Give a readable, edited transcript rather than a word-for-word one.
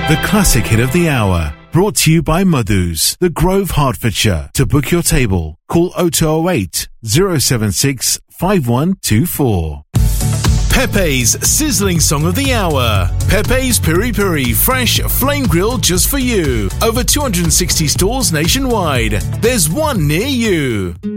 The classic hit of the hour, brought to you by Madhu's, The Grove, Hertfordshire. To book your table, call 0208 076 5124. Pepe's sizzling song of the hour. Pepe's Piri Piri, fresh, flame grilled just for you. Over 260 stores nationwide. There's one near you.